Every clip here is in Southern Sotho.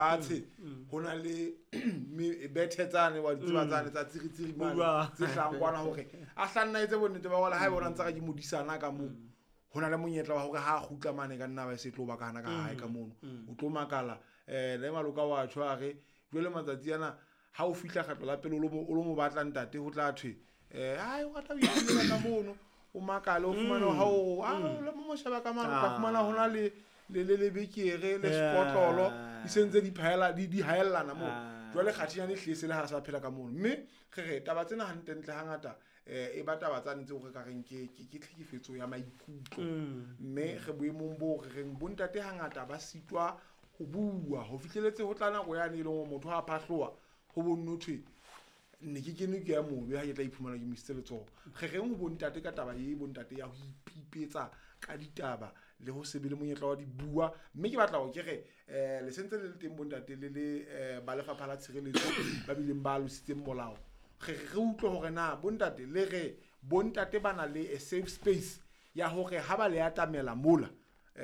atse hona le bethetsane wa ditsibatsane tsa tsiritsiri mane tse hlang kwana hore a hlanna etse bonnete ba wala ha e bona ntse ka di modisana ka mo hona le monyetla wa hore ha khutla mane ka nna ba se tlo ba kana ka hae ka mono o tlo makala le maloka wa tshware jwale matsatsi ana ha o fihla kgatlo la pele o lo mo batla ntate ho tla thwe ai o rata o ile ka mono o makala o fumana ha o le mo sheba ka mane ka fumana hona le bekere le spotlolo isentse di phela di haellana mo jwale kgathinyane hlese le ha sa phela ka mono mme ge taba tsena hantentle hangata e ba taba tsane tse o re ka reng ke tlhekefetso ya maikutlo mme ge boemong bo re reng bontate hangata ba sitwa ho bua ho fihleletse ho tlana go yane ile ngo motho ha phahloa ho bonnothwe ne ke kene ke ya mobe ha ke tla iphumana ke miseletso ge reng ho bontate ka taba ye bontate ya ho ipipetsa ka ditaba le ho sebele monyetla wa di bua mme ke batla go ke ge le sentse le teng bontate le ba lefapha la tshireletso ba bileng ba lositseng molao ge re utlwe hore na bontate le ge bontate bana le a safe space ya hore ha ba le atamela mola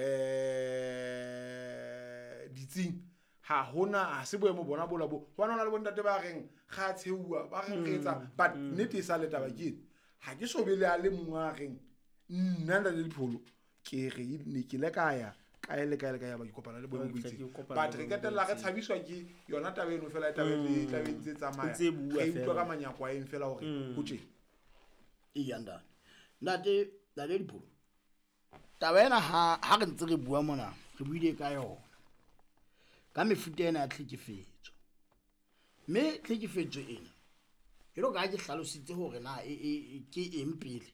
ditsing ha hona ha se boemo bona bola bo hona le bontate ba reng ga tsheua ba reng retsa but nete sa le taba ke ha ke so bele a le mongwa reng nna nda le dipholo ke re ne ke le kaya ka ele ka ba ikopana le boemo boitse but re ketella re tshabiswa ke yona taba eno fela taba le taba ntse tsamaya e utlwa ka manyakwa e fela hore ho tje e yanda ndate le dipholo taba ena ha re ntse re bua mona re buile ka yona ka mefuta ena ya tlhekefetso mme tlhekefetso ena e lo ga ke hlalositse hore na ke eng pele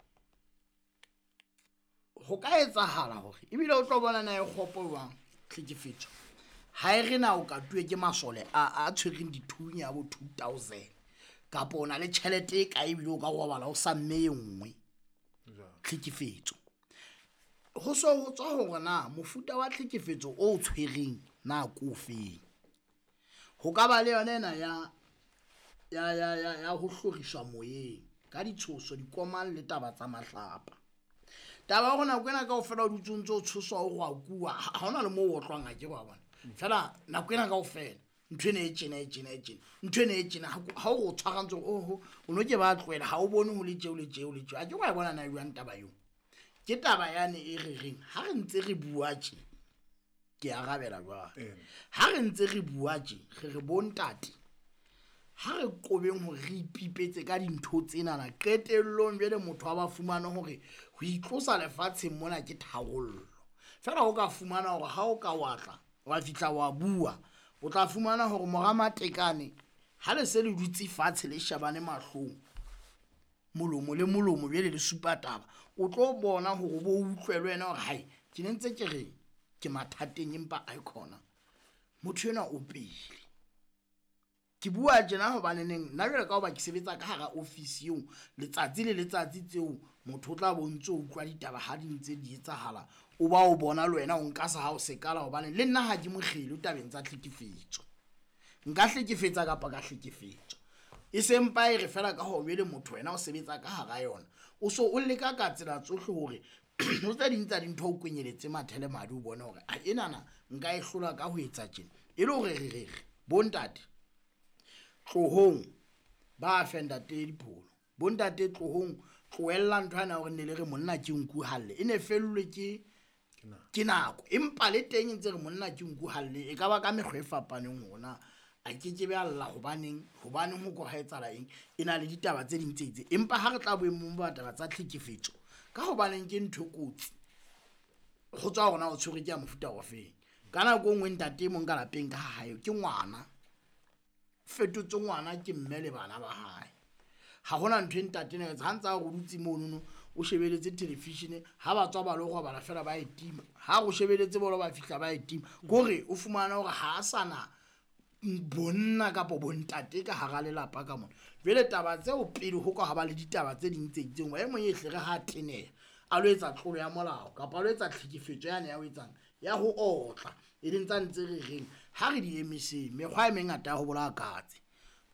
ho ka etsahala hore ebile o tlo bona na e gopolwang tlhekefetso ha e re na o ka tuwe ke masole a tshwereng dithunya bo 2000 ka bona le tšhelete ka ebile o ka robala o sa mme engwe tlhekefetso ho so ho tswa hore na mofuta wa tlhekefetso o tshwereng na ko feng ho ka ba le yona ena ya ho hloriswa moyeng ka ditshoso dikomang le taba tsa mahlapa taba gona kwena ka ofela o dutsontse o tshoswa o gwa kua ha hona le mo o tlwang a ke ba bona fela na kwena ka ofela nthwene e tjena nthwene e tjena ha o go tshwarantse o no ke ba tlwela ha o bone ho le tjeo a ke ba bona na yuang taba yo ke taba yane e re reng ha re ntse re bua tje ke arabela jwa ha re ntse re bua tje re bontate ha re qobeng hore re ipipetse ka dintho tsena na qetellong jwale motho wa ba fumana hore ho itlosa lefatsheng mona ke tharollo fela o ka fumana hore ha o ka watla wa fitla wa bua o tla fumana hore moramatekane ha le se le dutse fatshe le shabane mahlong molomo le molomo jwale le supa taba o tlo bona hore bo utlwelwe wena hore hai ke ntse ke re ke mathateng empa icona motho ena o pele ke bua jena ho baneneng nna jwale ka ho ba ke sebetsa ka hara office eo letsatsi le letsatsi tseo motho o tla bontse o utlwa ditaba ha di ntse di etsahala o ba o bona le wena o nka sa ha o sekala ho bane le nna ha ke mogele o tabeng tsa tlhekefetso nka hlekefetsa kapa ka hlekefetso e sempa e re fela ka ho bele motho wena o sebetsa ka hara yona o so o leka ka tsela tsohle hore o tla dintsa dintho o kwenyeletse mathele madi o bona hore a enana nka e hlola ka ho etsa tjena e le hore re bontate tlohong ba fenda te dipholo bontate tlohong tlohella nthwana hore ne le re monna ke nku halle e ne fellwe ke nako empa le teng ntse re monna ke nku halle e ka ba ka mekgwe fapaneng hona a ke be alla hobaneng ho go ha etsala eng ena le ditaba tse ding tse empa ha re tla boemong ba taba tsa tlhekefetso ka hobaneng ke ntho kotsi go tswa gona o tshwere ke ya mofuta wa feng kana go ngwe ntate mo nka lapeng ka hae ke ngwana fetotse ngwana ke mme le bana ba hae ha hona ntho ntate ne tsa ntsa go dutse monono o shebeletse television ha ba tswa ba lo go bala fela ba etima ha go shebeletse bolo ba fihla ba etima gore o fumana hore ha sana bonna ka bontate ka hara lelapa ka mona jwale taba tseo pele ho ka ha ba le ditaba tse ding tse itseng wa emong ehle re ha tenela a lo etsa tlolo ya molao kapa lo etsa tlhekefetso yane ya ho etsang ya ho otla e leng tsa ntse re reng ha re di emise mekgwa e mengata ya ho bola katse